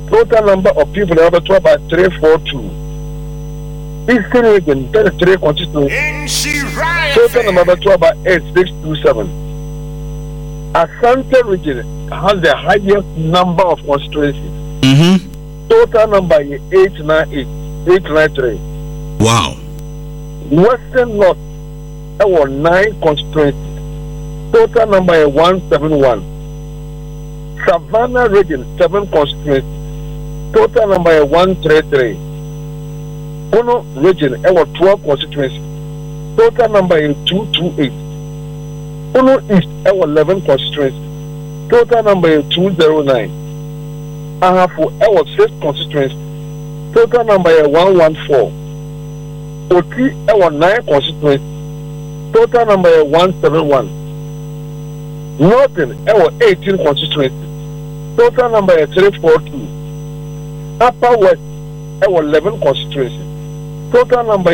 Total number of people number 12 by 342. Eastern region 33 constituencies. Total number 12 by 8627. Asante region has the highest number of constituencies. Total number is 893. Wow. Western North, there were 9 constituencies. Total number is 171. Savannah region 7 constituencies. Total number is 133. Bono region, there were 12 constituencies. Total number is 228. Bono East, there were 11 constituencies. Total number is 209. Ahafo, there were 6 constituencies. Total number is 114. Oti, there were 9 constituencies. Total number is 171. Northern, there were 18 constituencies. Total number is 342. Upper West, there were 11 constituencies. Total number